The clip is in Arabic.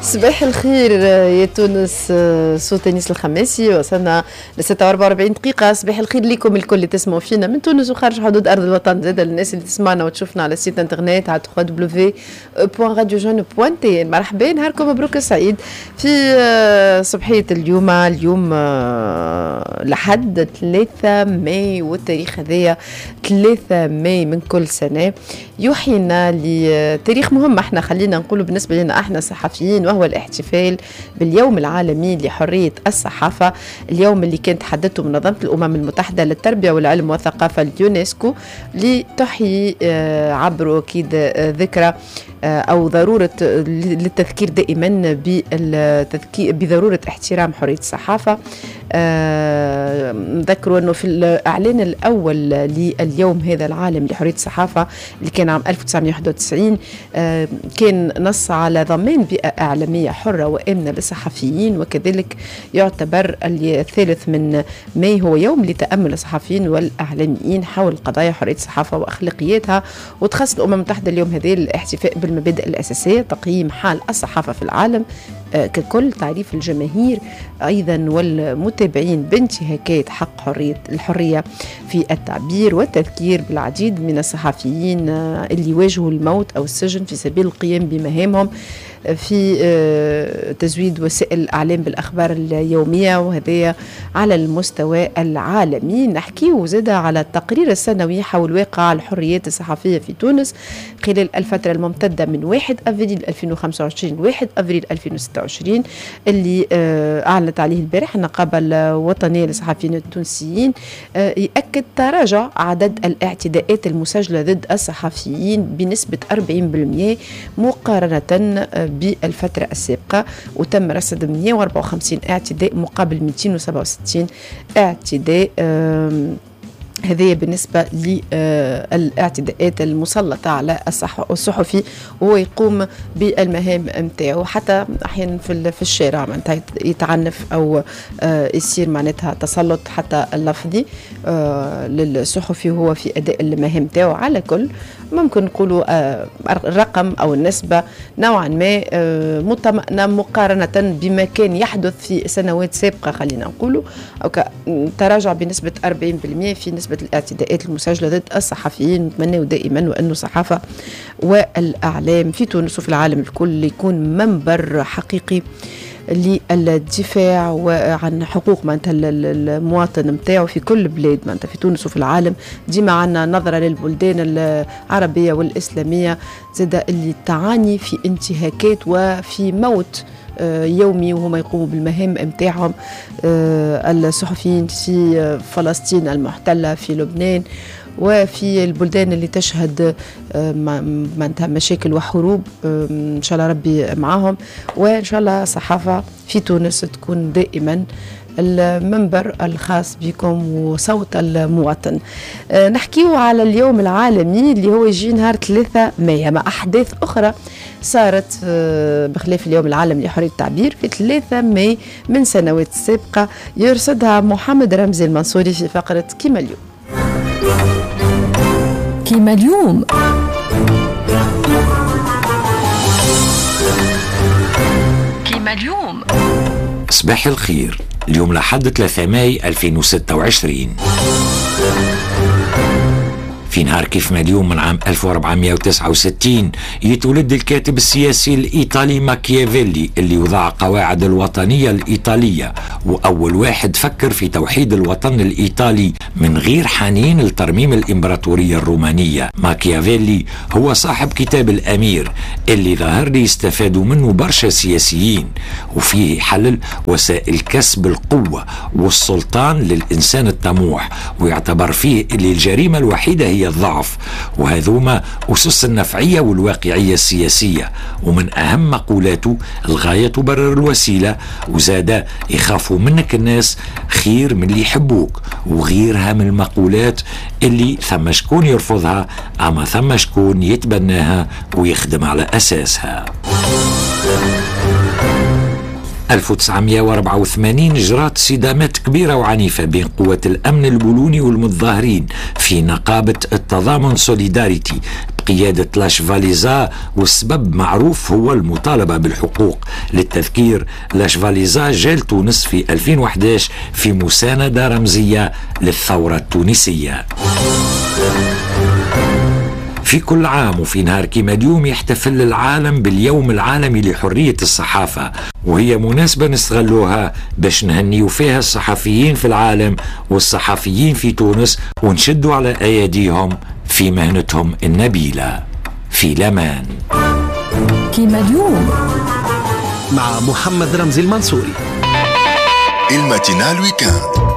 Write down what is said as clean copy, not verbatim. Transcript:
صباح الخير يا تونس، صوت انيس الخماسي. وصلنا ل 46 دقيقة. صباح الخير لكم الكل اللي تسمعوا فينا من تونس وخارج حدود أرض الوطن، زاد الناس اللي تسمعنا وتشوفنا على السيت انترنت على www.radiojeune.tn. مرحبا، نهاركم مبروك سعيد في صبحية اليوم لحد 3 ماي، والتاريخ هذايا 3 ماي من كل سنة يوحينا لتاريخ مهم احنا خلينا نقوله بالنسبة لنا احنا صحفيين، وهو الاحتفال باليوم العالمي لحرية الصحافة، اليوم اللي كانت حددته منظمة الأمم المتحدة للتربية والعلم والثقافة اليونسكو لتحيي عبر أكيد ذكرى أو ضرورة للتذكير دائما بضرورة احترام حرية الصحافة. نذكروا أنه في الإعلان الأول لليوم هذا العالم لحرية الصحافة اللي كان عام 1991 كان نص على ضمان بيئة إعلامية حرة وآمنة للصحفيين، وكذلك يعتبر الثالث من ماي هو يوم لتأمل الصحفيين والإعلاميين حول قضايا حرية الصحافة وأخلاقياتها. وتخصص الأمم المتحدة اليوم هذه الاحتفاء بالمبادئ الأساسية، تقييم حال الصحافة في العالم ككل، تعريف الجماهير أيضا والمتابعين بانتهاكات حق الحرية في التعبير، والتذكير بالعديد من الصحفيين اللي واجهوا الموت أو السجن في سبيل القيام بمهامهم في تزويد وسائل الإعلام بالأخبار اليومية، وهذا على المستوى العالمي. نحكي وزاد على التقرير السنوي حول واقع الحريات الصحفية في تونس خلال الفترة الممتدة من 1 أفريل 2025 ل 1 أفريل 2026 اللي أعلنت عليه البارح النقابة الوطنية للصحفيين التونسيين، يأكد تراجع عدد الاعتداءات المسجلة ضد الصحفيين بنسبة 40% مقارنة بالفترة السابقة، وتم رصد 154 اعتداء مقابل 267 اعتداء. هذه بالنسبة للاعتداءات المسلطة على الصحفي وهو يقوم بالمهام متاعه، حتى أحيانا في الشارع معناتها يتعنف أو يصير معناتها تسلط حتى اللفظي للصحفي وهو في أداء المهام متاعه. على كل ممكن نقولوا الرقم أو النسبة نوعا ما مطمئنة مقارنة بما كان يحدث في سنوات سابقة، خلينا نقولوا أو تراجع بنسبة 40% في نسبة الاعتداءات المسجلة ضد الصحفيين. نتمنى دائما وأنه الصحافة والإعلام في تونس وفي العالم الكل يكون منبر حقيقي للدفاع عن حقوق معناتها المواطن متاعه في كل بلاد معناتها في تونس وفي العالم. ديما عنا نظرة للبلدان العربية والإسلامية زاد اللي تعاني في انتهاكات وفي موت يومي وهم يقوموا بالمهام متاعهم. الصحفيين في فلسطين المحتلة، في لبنان، وفي البلدان اللي تشهد معناتها مشاكل وحروب، إن شاء الله ربي معاهم، وإن شاء الله الصحافة في تونس تكون دائما المنبر الخاص بكم وصوت المواطن. نحكيه على اليوم العالمي اللي هو يجي نهار 3 ماي مع أحداث أخرى صارت بخلاف اليوم العالمي لحرية التعبير في 3 ماي من سنوات سابقة، يرصدها محمد رمزي المنصوري في فقرة كيما اليوم. كيما اليوم. كيما اليوم. صباح الخير. اليوم لحد 3 ماي 2026 في نهار كيف ما اليوم من عام 1469 يتولد الكاتب السياسي الإيطالي ماكيافيلي اللي وضع قواعد الوطنية الإيطالية، وأول واحد فكر في توحيد الوطن الإيطالي من غير حنين لترميم الإمبراطورية الرومانية. ماكيافيلي هو صاحب كتاب الأمير اللي ظهر لي يستفادوا منه برشا سياسيين، وفيه يحلل وسائل كسب القوة والسلطان للإنسان الطموح، ويعتبر فيه اللي الجريمة الوحيدة هي الضعف، وهذوما أسس النفعية والواقعية السياسية. ومن أهم مقولاته الغاية تبرر الوسيلة، وزاد يخافوا منك الناس خير من اللي يحبوك، وغيرها من المقولات اللي ثم شكون يرفضها أما ثم شكون يتبناها ويخدم على أساسها. 1984 جرت صدامات كبيرة وعنيفة بين قوات الأمن البولوني والمتظاهرين في نقابة التضامن سوليداريتي بقيادة لاشفاليزا، والسبب معروف هو المطالبة بالحقوق. للتذكير، لاشفاليزا جاء تونس في 2011 في مساندة رمزية للثورة التونسية. في كل عام وفي نهار كيما اليوم يحتفل العالم باليوم العالمي لحرية الصحافة، وهي مناسبة نستغلوها باش نهنيو فيها الصحفيين في العالم والصحفيين في تونس، ونشدوا على أيديهم في مهنتهم النبيلة. في الأمان. كيما اليوم مع محمد رمزي المنصوري. الماتينال ويكاند.